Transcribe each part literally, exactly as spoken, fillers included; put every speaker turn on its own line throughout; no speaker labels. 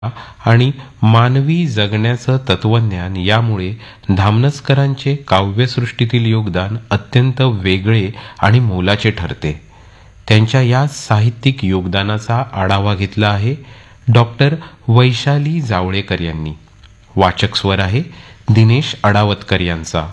आणि मानवी जगण्याचं तत्वज्ञान यामुळे धामणसकरांचे काव्यसृष्टीतील योगदान अत्यंत वेगळे आणि मोलाचे ठरते. त्यांच्या या साहित्यिक योगदानाचा आढावा घेतला आहे डॉक्टर वैशाली जावळेकर यांनी. वाचक स्वर आहे दिनेश अडावतकर यांचा.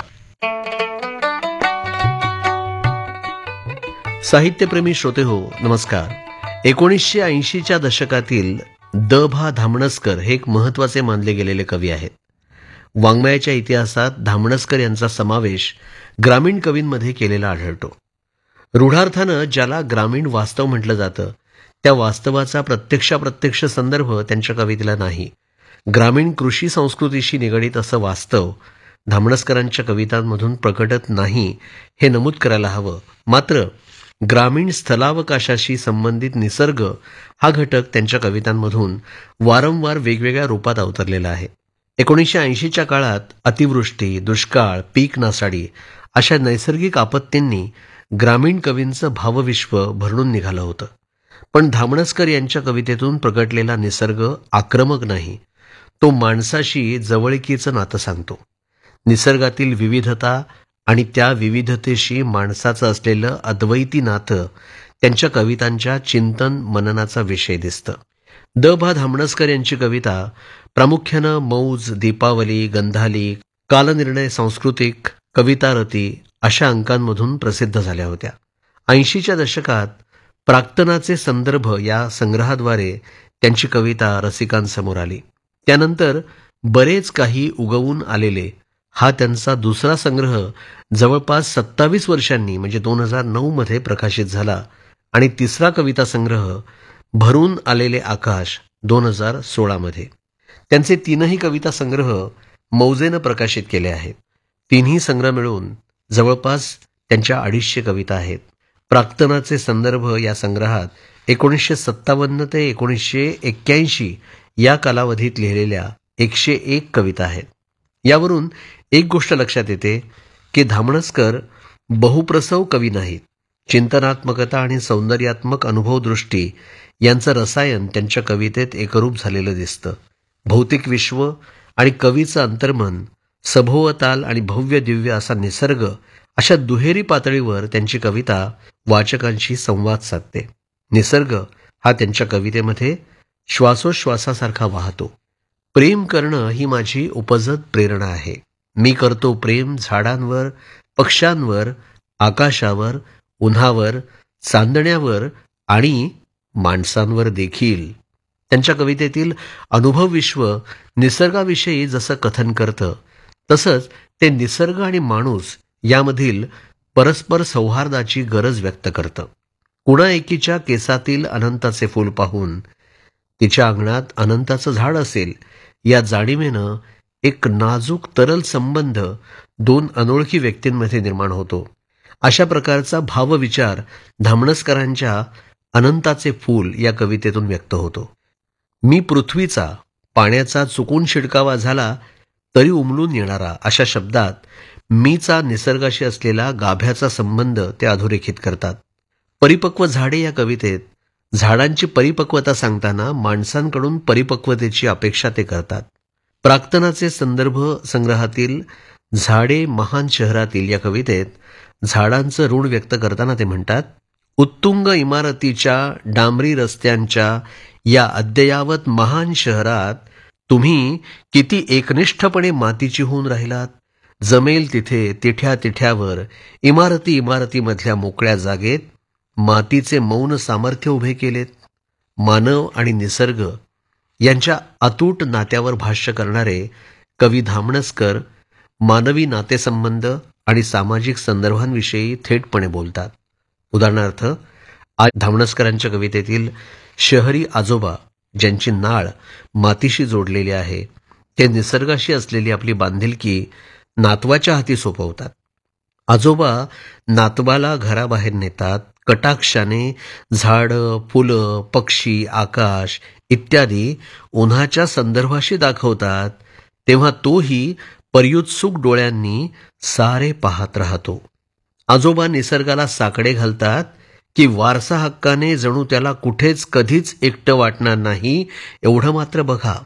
साहित्यप्रेमी श्रोते हो, नमस्कार. एकोणीसशे ऐंशीच्या दशकातील द भा धामणसकर हे एक महत्वाचे मानले गेलेले कवी आहेत. वाङ्मयाच्या इतिहासात धामणसकर यांचा समावेश ग्रामीण कवींमध्ये केलेला आढळतो. रूढार्थानं ज्याला ग्रामीण वास्तव म्हटलं जातं त्या वास्तवाचा प्रत्यक्षाप्रत्यक्ष संदर्भ त्यांच्या कवितेला नाही. ग्रामीण कृषी संस्कृतीशी निगडीत असं वास्तव धामणसकरांच्या कवितांमधून प्रकटत नाही हे नमूद करायला हवं. मात्र ग्रामीण स्थलावकाशाशी संबंधित निसर्ग हा घटक त्यांच्या कवितांमधून वारंवार वेगवेगळ्या रूपात अवतरलेला आहे. एकोणीसशे ऐंशीच्या काळात अतिवृष्टी, दुष्काळ, पीक नासाडी अशा नैसर्गिक आपत्तींनी ग्रामीण कवींचं भावविश्व भरून निघालं होतं. पण धामणसकर यांच्या कवितेतून प्रकटलेला निसर्ग आक्रमक नाही, तो माणसाशी जवळकीचं नातं सांगतो. निसर्गातील विविधता आणि त्या विविधतेशी माणसाचं असलेलं अद्वैती नातं त्यांच्या कवितांच्या चिंतन मननाचा विषय दिसतं. द भा धामणसकर यांची कविता प्रामुख्यानं मौज, दीपावली, गंधाली, कालनिर्णय, सांस्कृतिक, कवितारती अशा अंकांमधून प्रसिद्ध झाल्या होत्या. ऐंशीच्या दशकात प्राक्तनाचे संदर्भ या संग्रहाद्वारे त्यांची कविता रसिकांसमोर आली. त्यानंतर बरेच काही उगवून आलेले हा त्यांचा दुसरा संग्रह जवळपास सत्तावीस वर्षांनी म्हणजे दोन हजार नऊ मध्ये प्रकाशित झाला आणि तिसरा कविता संग्रह भरून आलेले आकाश दोन हजार सोळा मध्ये. त्यांचे तीनही कविता संग्रह मौजेनं प्रकाशित केले आहेत. तिन्ही संग्रह मिळून जवळपास त्यांच्या अडीचशे कविता आहेत. प्राक्तनाचे संदर्भ या संग्रहात एकोणीसशे सत्तावन्न ते एकोणीसशे एक्क्याऐंशी या कालावधीत लिहिलेल्या एकशे एक कविता आहेत. यावरून एक गोष्ट लक्षात येते की धामणसकर बहुप्रसव कवी नाहीत. चिंतनात्मकता आणि सौंदर्यात्मक अनुभवदृष्टी यांचं रसायन त्यांच्या कवितेत एकरूप झालेलं दिसतं. भौतिक विश्व आणि कवीचं अंतर्मन, सभोवताल आणि भव्य दिव्य असा निसर्ग अशा दुहेरी पातळीवर त्यांची कविता वाचकांशी संवाद साधते. निसर्ग हा त्यांच्या कवितेमध्ये श्वासोश्वासासारखा वाहतो. प्रेम करणं ही माझी उपजत प्रेरणा आहे. मी करतो प्रेम झाडांवर, पक्ष्यांवर, आकाशावर, उन्हावर, चांदण्यावर आणि माणसांवर देखील. त्यांच्या कवितेतील अनुभव विश्व निसर्गाविषयी जसं कथन करतं तसंच ते निसर्ग आणि माणूस यामधील परस्पर सौहार्दाची गरज व्यक्त करतं. कुणा एकीच्या केसातील अनंताचे फूल पाहून तिच्या अंगणात अनंताचं झाड असेल या जाणीवेनं एक नाजूक तरल संबंध दोन अनोळखी व्यक्तींमध्ये निर्माण होतो. अशा प्रकारचा भावविचार धामणसकरांच्या अनंताचे फूल या कवितेतून व्यक्त होतो. मी पृथ्वीचा, पाण्याचा चुकून शिडकावा झाला तरी उमलून येणारा अशा शब्दात मीचा निसर्गाशी असलेला गाभ्याचा संबंध ते अधोरेखित करतात. परिपक्व झाडे या कवितेत झाडांची परिपक्वता सांगताना माणसांकडून परिपक्वतेची अपेक्षा ते करतात. प्राक्तनाचे संदर्भ संग्रहातील झाडे महान शहरातील या कवितेत झाडांचं ऋण व्यक्त करताना ते म्हणतात, उत्तुंग इमारतीच्या डांबरी रस्त्यांच्या या अद्ययावत महान शहरात तुम्ही किती एकनिष्ठपणे मातीची होऊन राहिलात. जमेल तिथे तिठ्या तिठ्यावर इमारती इमारतीमधल्या मोकळ्या जागेत मातीचे मौन सामर्थ्य उभे केलेत. मानव आणि निसर्ग यांच्या अतूट नात्यावर भाष्य करणारे कवी धामणसकर मानवी नातेसंबंध आणि सामाजिक संदर्भांविषयी थेटपणे बोलतात. उदाहरणार्थ, आज धामणसकरांच्या कवितेतील शहरी आजोबा ज्यांची नाळ मातीशी जोडलेली आहे ते निसर्गाशी असलेली आपली बांधिलकी नातवाच्या हाती सोपवतात. आजोबा नातवाला घराबाहेर नेतात, कटाक्षाने झाडं, फुलं, पक्षी, आकाश इत्यादी उन्हाच्या संदर्भाशी दाखवतात, तेव्हा तोही पर्युत्सुक डोळ्यांनी सारे पाहत राहतो. आजोबा निसर्गाला साकडे घालतात की वारसा हक्काने जणू त्याला कुठेच कधीच एकटं वाटणार नाही एवढं मात्र बघा.